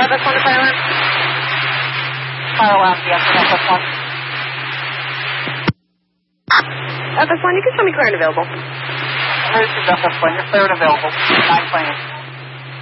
FS1 to fire alarm? Fire alarm, yes, FS1. FS1, you can show me clear and available. This is FS1, you're clear and available. 9 planes.